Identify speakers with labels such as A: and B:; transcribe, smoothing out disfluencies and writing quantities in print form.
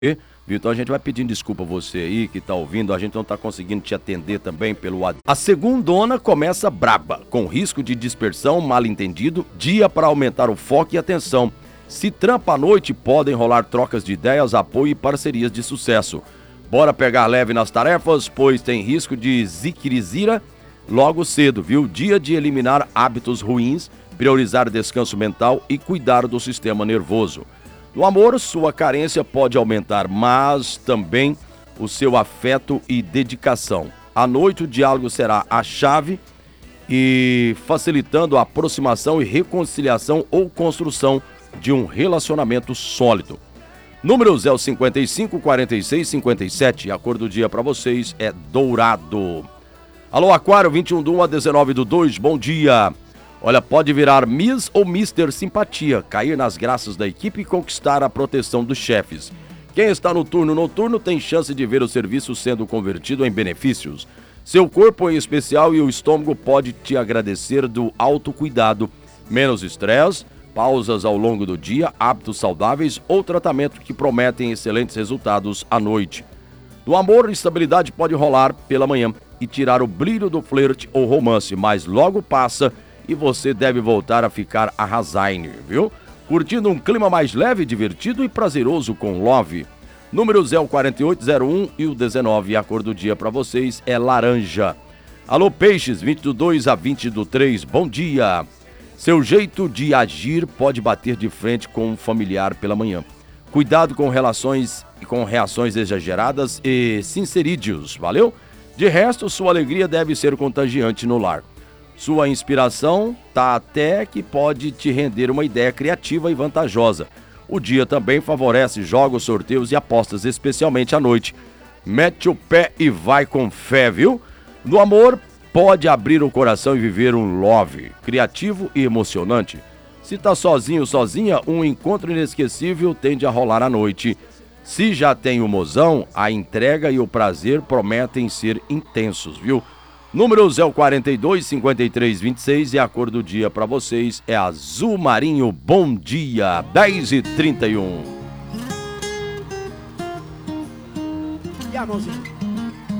A: Viu? Então a gente vai pedindo desculpa a você aí que tá ouvindo, a gente não tá conseguindo te atender também pelo WhatsApp. A segundona começa braba, com risco de dispersão, mal entendido, dia para aumentar o foco e atenção. Se trampa à noite, podem rolar trocas de ideias, apoio e parcerias de sucesso. Bora pegar leve nas tarefas, pois tem risco de ziquirizira logo cedo, viu? Dia de eliminar hábitos ruins, priorizar descanso mental e cuidar do sistema nervoso. No amor, sua carência pode aumentar, mas também o seu afeto e dedicação. À noite, o diálogo será a chave e facilitando a aproximação e reconciliação ou construção de um relacionamento sólido. Números é o 55, 46, 57. A cor do dia para vocês é dourado. Alô, Aquário, 21/1 a 19/2. Bom dia. Olha, pode virar Miss ou Mister Simpatia, cair nas graças da equipe e conquistar a proteção dos chefes. Quem está no turno noturno tem chance de ver o serviço sendo convertido em benefícios. Seu corpo em especial e o estômago pode te agradecer do autocuidado, menos estresse, pausas ao longo do dia, hábitos saudáveis ou tratamento que prometem excelentes resultados à noite. No amor, instabilidade pode rolar pela manhã e tirar o brilho do flerte ou romance, mas logo passa e você deve voltar a ficar arrasando, viu? Curtindo um clima mais leve, divertido e prazeroso com Love. Números é o 4801 e o 19. A cor do dia para vocês é laranja. Alô, Peixes, 22/20/3. Bom dia. Seu jeito de agir pode bater de frente com um familiar pela manhã. Cuidado com reações exageradas e sincerídeos, valeu? De resto, sua alegria deve ser contagiante no lar. Sua inspiração tá até que pode te render uma ideia criativa e vantajosa. O dia também favorece jogos, sorteios e apostas, especialmente à noite. Mete o pé e vai com fé, viu? No amor, pode abrir o coração e viver um love criativo e emocionante. Se tá sozinho, sozinha, um encontro inesquecível tende a rolar à noite. Se já tem o mozão, a entrega e o prazer prometem ser intensos, viu? Números é o 42, 53, 26 e a cor do dia para vocês é azul marinho. Bom dia, 10h31.
B: E a mãozinha?